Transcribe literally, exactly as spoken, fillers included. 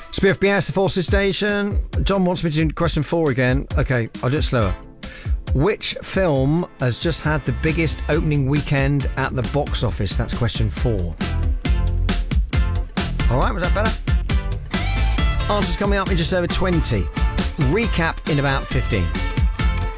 Spiff B S, the Forces Station. John wants me to do question four again. Okay, I'll do it slower. Which film has just had the biggest opening weekend at the box office? That's question four. All right, was that better? Answers coming up in just over twenty. Recap in about fifteen.